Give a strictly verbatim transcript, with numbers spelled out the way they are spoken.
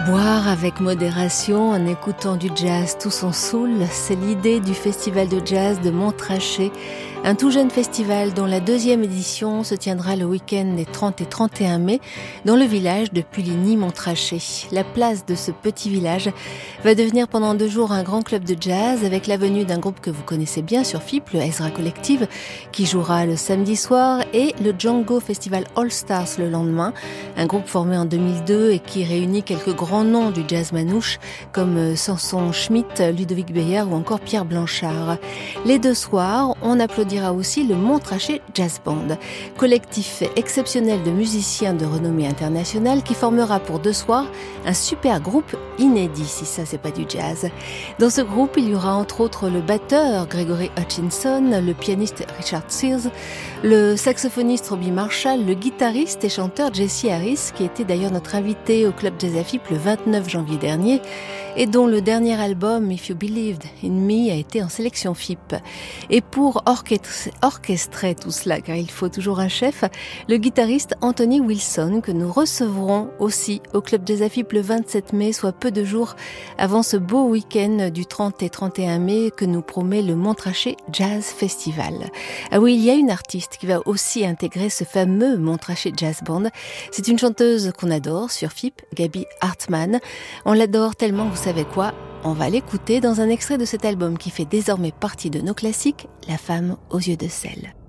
Boire avec modération en écoutant du jazz tout son soul, c'est l'idée du festival de jazz de Montrachet, un tout jeune festival dont la deuxième édition se tiendra le week-end des trente et trente et un mai dans le village de Puligny-Montrachet. La place de ce petit village va devenir pendant deux jours un grand club de jazz avec la venue d'un groupe que vous connaissez bien sur F I P, le Ezra Collective, qui jouera le samedi soir, et le Django Festival All Stars le lendemain, un groupe formé en deux mille deux et qui réunit quelques grands noms du jazz manouche comme Samson Schmidt, Ludovic Beyer ou encore Pierre Blanchard. Les deux soirs, on applaudira aussi le Montrachet Jazz Band, collectif exceptionnel de musiciens de renommée internationale qui formera pour deux soirs un super groupe inédit, si ça c'est pas du jazz. Dans ce groupe, il y aura entre autres le batteur Gregory Hutchinson, le pianiste Richard Sears, le saxophoniste Robbie Marshall, le guitariste et chanteur Jesse Harris, qui était d'ailleurs notre invité au Club Jazz à F I P le vingt-neuf janvier dernier et dont le dernier album If You Believed in Me a été en sélection F I P. Et pour orchestrer, orchestrer tout cela, car il faut toujours un chef, le guitariste Anthony Wilson, que nous recevrons aussi au Club Jazz à F I P le vingt-sept mai, soit peu de jours avant ce beau week-end du trente et trente et un mai que nous promet le Montrachet Jazz Festival. Ah oui, il y a une artiste qui va aussi intégrer ce fameux Montrachet Jazz Band. C'est une chanteuse qu'on adore sur F I P, Gaby Hartmann. On l'adore tellement, vous savez quoi ? On va l'écouter dans un extrait de cet album qui fait désormais partie de nos classiques, La femme aux yeux de sel.